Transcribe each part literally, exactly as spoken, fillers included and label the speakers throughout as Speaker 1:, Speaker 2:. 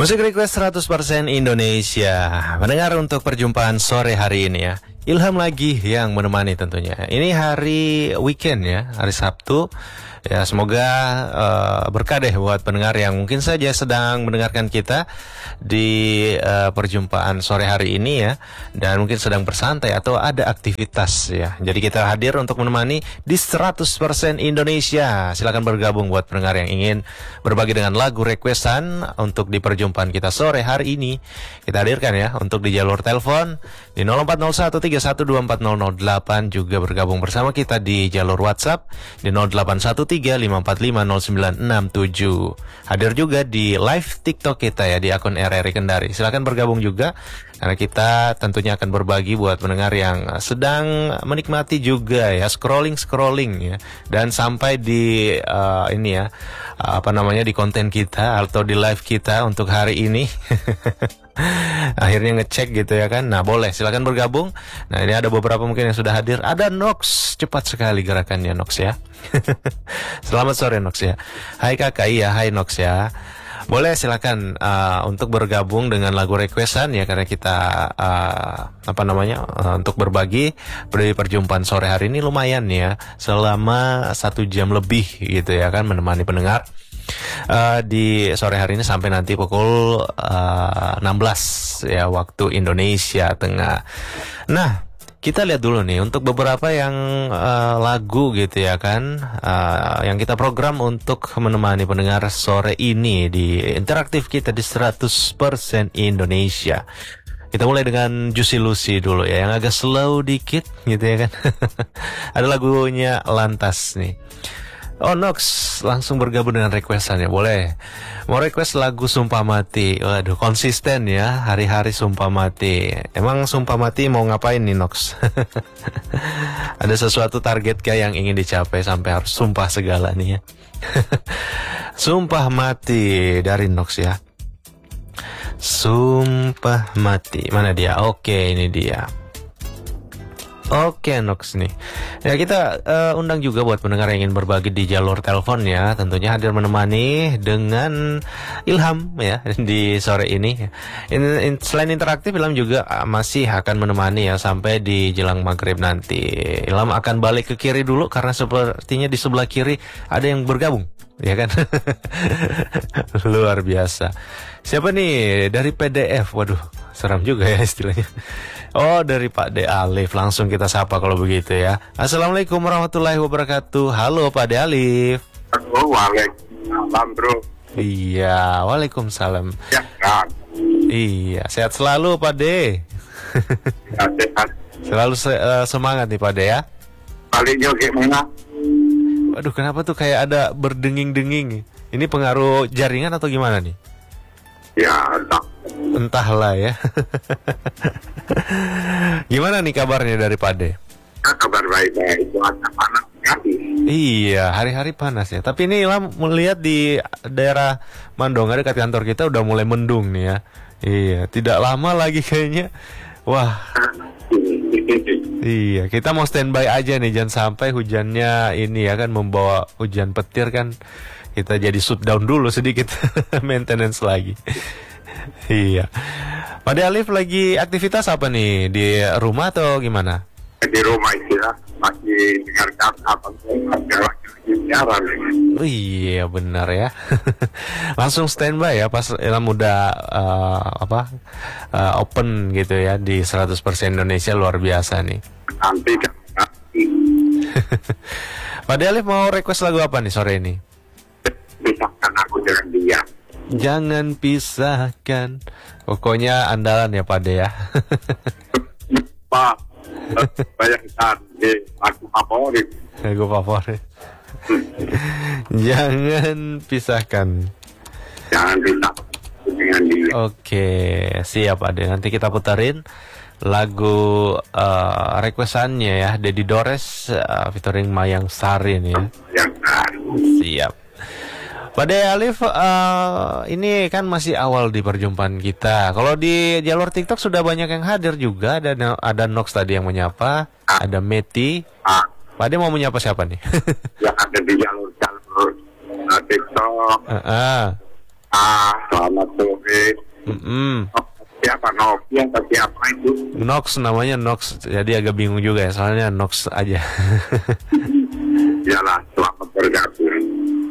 Speaker 1: Musik request seratus persen Indonesia. Mendengar untuk perjumpaan sore hari ini ya. Ilham lagi yang menemani tentunya. Ini hari weekend ya, hari Sabtu. Ya, semoga uh, berkah deh buat pendengar yang mungkin saja sedang mendengarkan kita di uh, perjumpaan sore hari ini ya, dan mungkin sedang bersantai atau ada aktivitas ya. Jadi kita hadir untuk menemani di seratus persen Indonesia. Silakan bergabung buat pendengar yang ingin berbagi dengan lagu requestan untuk di perjumpaan kita sore hari ini. Kita hadirkan ya untuk di jalur telepon di nol empat nol satu tiga satu dua empat nol nol delapan, juga bergabung bersama kita di jalur WhatsApp di nol delapan satu tiga lima empat lima nol sembilan enam tujuh. Hadir juga di live TikTok kita ya di akun R R I Kendari. Silakan bergabung juga karena kita tentunya akan berbagi buat pendengar yang sedang menikmati juga ya, scrolling-scrolling ya, dan sampai di uh, ini ya, apa namanya, di konten kita atau di live kita untuk hari ini. Akhirnya ngecek gitu ya kan. Nah boleh silakan bergabung. Nah ini ada beberapa mungkin yang sudah hadir. Ada Nox, cepat sekali gerakannya Nox ya. Selamat sore Nox ya. Hai kakak, iya hai Nox ya. Boleh silakan uh, untuk bergabung dengan lagu requestan ya, karena kita uh, apa namanya uh, untuk berbagi di perjumpaan sore hari ini lumayan ya, selama satu jam lebih gitu ya kan, menemani pendengar Uh, di sore hari ini sampai nanti pukul uh, enam belas ya waktu Indonesia Tengah. Nah kita lihat dulu nih untuk beberapa yang uh, lagu gitu ya kan, uh, yang kita program untuk menemani pendengar sore ini di interaktif kita di seratus persen Indonesia. Kita mulai dengan Juicy Lucy dulu ya, yang agak slow dikit gitu ya kan. Ada lagunya Lantas nih. Oh Nox, langsung bergabung dengan requestannya, boleh. Mau request lagu Sumpah Mati. Waduh, konsisten ya, hari-hari Sumpah Mati. Emang Sumpah Mati mau ngapain nih Nox? Ada sesuatu target kayak yang ingin dicapai sampai harus sumpah segala nih ya. Sumpah Mati dari Nox ya. Sumpah Mati, mana dia? Oke, ini dia. Oke Nox nih. Ya kita uh, undang juga buat pendengar yang ingin berbagi di jalur telepon ya. Tentunya hadir menemani dengan Ilham ya di sore ini. In, in, selain interaktif, Ilham juga uh, masih akan menemani ya sampai di jelang maghrib nanti. Ilham akan balik ke kiri dulu karena sepertinya di sebelah kiri ada yang bergabung. Ya kan. Luar biasa. Siapa nih dari P D F? Waduh, seram juga ya istilahnya. Oh, dari Pak De Alif. Langsung kita sapa kalau begitu ya. Assalamualaikum warahmatullahi wabarakatuh. Halo Pak De Alif.
Speaker 2: Halo, waalaikumsalam bro.
Speaker 1: Iya, waalaikumsalam.
Speaker 2: Ya, kan.
Speaker 1: Iya, sehat selalu Pak De.
Speaker 2: Ya, sehat.
Speaker 1: Selalu se uh, semangat nih Pak De ya.
Speaker 2: Paling gimana?
Speaker 1: Waduh, kenapa tuh kayak ada berdenging-denging? Ini pengaruh jaringan atau gimana nih?
Speaker 2: Ya, entah.
Speaker 1: Entahlah ya. Gimana nih kabarnya dari Pak De?
Speaker 2: Ya, kabar baik-baik. Cuaca panas sekali.
Speaker 1: Iya, hari-hari panas ya. Tapi ini lah melihat di daerah Mandonga dekat kantor kita udah mulai mendung nih ya. Iya, tidak lama lagi kayaknya. Wah. Iya, kita mau standby aja nih, jangan sampai hujannya ini ya kan membawa hujan petir kan. Kita jadi shutdown dulu sedikit, maintenance lagi. Iya. Pak De Alif lagi aktivitas apa nih? Di rumah atau gimana?
Speaker 2: Di rumah istilah masih dengarkan apa siaran.
Speaker 1: Oh iya benar ya. Langsung standby ya pas Ilham udah uh, apa uh, open gitu ya di seratus persen Indonesia. Luar biasa nih.
Speaker 2: Nanti kan.
Speaker 1: Pak De Alif mau request lagu apa nih sore ini?
Speaker 2: Pisahkan aku dengan dia.
Speaker 1: Jangan pisahkan. Pokoknya andalan ya Pak De ya.
Speaker 2: Pak, bayangkan di lagu favorit.
Speaker 1: Lagu favorit. Jangan pisahkan.
Speaker 2: Jangan pisahkan dengan dia.
Speaker 1: Oke, siap Pak De. Nanti kita putarin lagu uh, requestannya ya, Dedi Dores uh, featuring Mayang Sari nih ya.
Speaker 2: Yang
Speaker 1: Siap. Pak De Alif, uh, ini kan masih awal di perjumpaan kita. Kalau di jalur TikTok sudah banyak yang hadir juga. Ada ada Nox tadi yang menyapa, ada Meti.
Speaker 2: ah,
Speaker 1: Pak De mau menyapa siapa nih?
Speaker 2: yang ada di jalur-jalur uh, TikTok.
Speaker 1: uh, uh.
Speaker 2: Ah, Selamat sore.
Speaker 1: Mm-mm.
Speaker 2: Siapa Nokia atau siapa itu?
Speaker 1: Nox namanya Nox, jadi agak bingung juga ya, soalnya Nox aja.
Speaker 2: Yalah, selamat bergabung.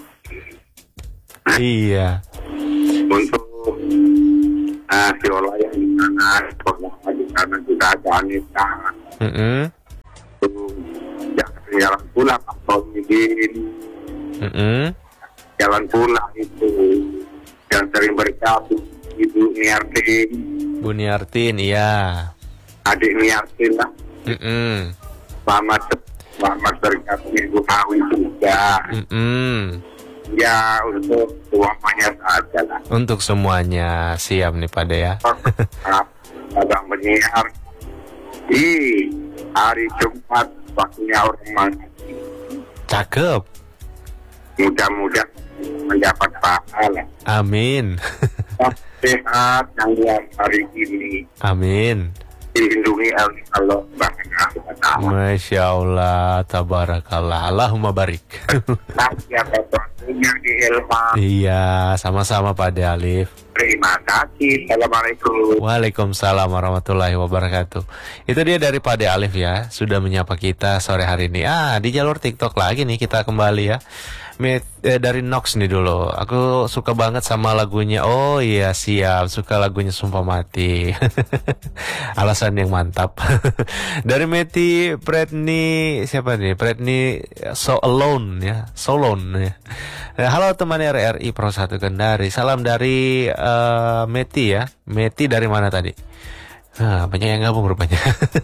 Speaker 1: Iya.
Speaker 2: Untuk uh, Siola yang di sana, sekolah di sana juga ada Anita.
Speaker 1: Mm-mm.
Speaker 2: Jangan jalan pulang atau izin
Speaker 1: Mm-mm.
Speaker 2: jalan pulang itu yang sering bergabung Ibu Niartin,
Speaker 1: Bu Niartin, iya.
Speaker 2: adik Niartin lah.
Speaker 1: Mm-mm.
Speaker 2: Selamat selamat bergabung Ibu Awi juga.
Speaker 1: Mm-mm.
Speaker 2: Ya untuk semuanya saja lah.
Speaker 1: Untuk semuanya siap nih Pak De ya.
Speaker 2: Abang menyiar di hari Jumat waktunya orang mengaji.
Speaker 1: Cakep.
Speaker 2: Mudah-mudahan mendapat pahala.
Speaker 1: Amin.
Speaker 2: Sehat yang lihat hari ini.
Speaker 1: Amin.
Speaker 2: Dilindungi oleh Allah Subhanahu wa Ta'ala.
Speaker 1: Masya Allah, tabarakallah, Allahumma barik.
Speaker 2: Nasihat waktunya di Ilham.
Speaker 1: Iya, sama-sama Pak De Alif.
Speaker 2: Terima kasih. Assalamualaikum.
Speaker 1: Waalaikumsalam warahmatullahi wabarakatuh. Itu dia dari Pak De Alif ya, sudah menyapa kita sore hari ini. Ah, di jalur TikTok lagi nih kita kembali ya. Met, eh, dari Nox nih dulu. Aku suka banget sama lagunya. Oh iya siap, suka lagunya Sumpah Mati. Alasan yang mantap. Dari Meti Pretni, siapa nih? Pretni So Alone ya, So Alone ya. Eh, Halo teman R R I Pro satu Kendari. Salam dari uh, Meti ya. Meti dari mana tadi? Nah, banyak yang gabung rupanya.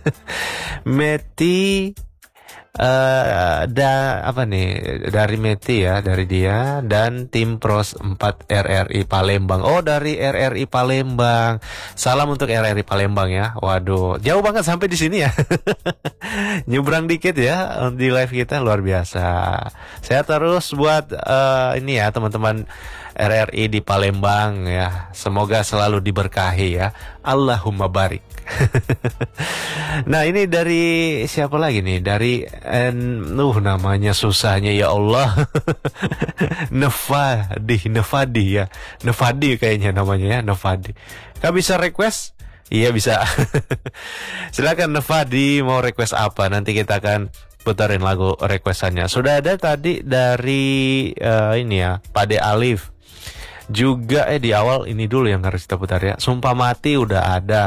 Speaker 1: Meti Uh, da apa nih dari Meti ya, dari dia dan tim Pros empat R R I Palembang. Oh, dari R R I Palembang. Salam untuk R R I Palembang ya. Waduh, jauh banget sampai di sini ya. Nyebrang dikit ya di live kita, luar biasa. Saya terus buat uh, ini ya teman-teman R R I di Palembang ya. Semoga selalu diberkahi ya. Allahumma barik. Nah ini dari siapa lagi nih? Dari en, uh namanya susahnya ya Allah. Nevadi, Nevadi ya, Nevadi kayaknya namanya ya, Nevadi. Kak bisa request? Iya bisa. Silakan Nevadi mau request apa? Nanti kita akan putarin lagu requestannya. Sudah ada tadi dari uh, ini ya, Pak De Alif. Juga eh di awal ini dulu yang harus kita putar ya. Sumpah Mati udah ada.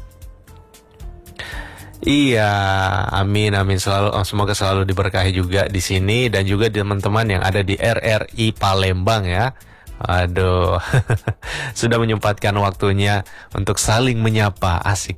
Speaker 1: Iya, amin amin selalu, semoga selalu diberkahi juga di sini dan juga di teman-teman yang ada di R R I Palembang ya. Aduh, sudah menyempatkan waktunya untuk saling menyapa, asik.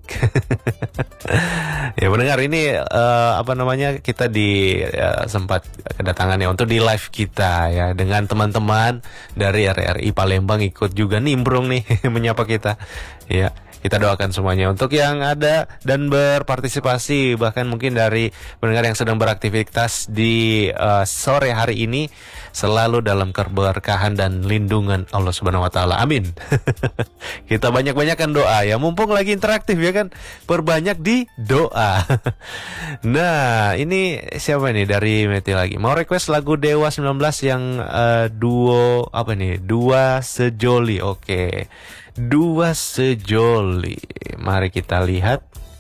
Speaker 1: Ya mendengar ini uh, apa namanya kita di uh, sempat kedatangan ya untuk di live kita ya dengan teman-teman dari R R I Palembang ikut juga nimbrung nih menyapa kita ya. Kita doakan semuanya untuk yang ada dan berpartisipasi, bahkan mungkin dari pendengar yang sedang beraktivitas di uh, sore hari ini selalu dalam keberkahan dan lindungan Allah Subhanahu wa taala. Amin. Kita banyak-banyakan doa ya, mumpung lagi interaktif ya kan. Perbanyak di doa. Nah, ini siapa nih dari Meti lagi? Mau request lagu Dewa sembilan belas yang uh, duo apa nih? Dua Sejoli. Oke. Okay. Dua Sejoli. Mari kita lihat.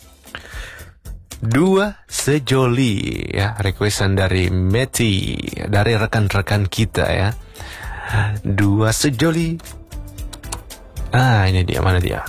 Speaker 1: Dua Sejoli ya, requestan dari Meti, dari rekan-rekan kita ya. Dua Sejoli. Ah, ini dia, mana dia?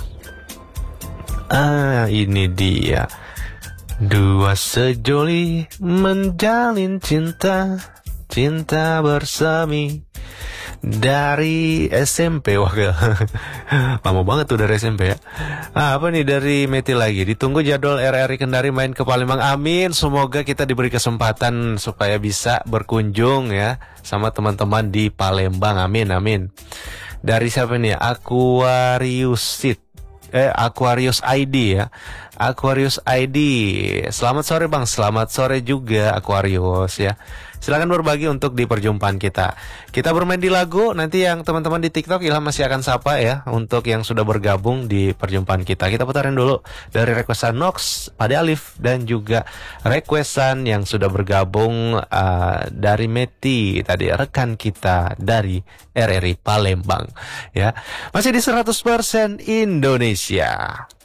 Speaker 1: Ah, ini dia. Dua sejoli menjalin cinta, cinta bersami. Dari S M P. Wah, lama banget tuh dari S M P ya. Ah, apa nih dari Meti lagi? Ditunggu jadwal R R I Kendari main ke Palembang. Amin. Semoga kita diberi kesempatan supaya bisa berkunjung ya sama teman-teman di Palembang. Amin, amin. Dari siapa nih? Aquariusit. Eh, Aquarius I D ya. Aquarius I D. Selamat sore Bang, selamat sore juga Aquarius ya. Silakan berbagi untuk di perjumpaan kita. Kita bermain di lagu, nanti yang teman-teman di TikTok Ilham masih akan sapa ya untuk yang sudah bergabung di perjumpaan kita. Kita putarin dulu dari requestan Nox, Ade Alif, dan juga requestan yang sudah bergabung uh, dari Meti tadi, rekan kita dari R R I Palembang ya. Masih di seratus persen Indonesia.